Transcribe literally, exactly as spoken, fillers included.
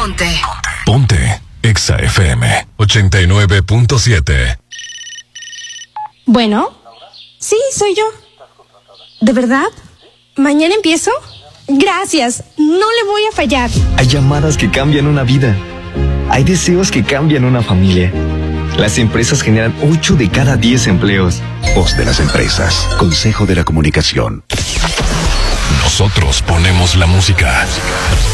Ponte. Ponte. Exa F M ochenta y nueve punto siete. Bueno, sí, soy yo. ¿De verdad? ¿Mañana empiezo? Gracias, no le voy a fallar. Hay llamadas que cambian una vida. Hay deseos que cambian una familia. Las empresas generan ocho de cada diez empleos. Voz de las empresas. Consejo de la Comunicación. Nosotros ponemos la música.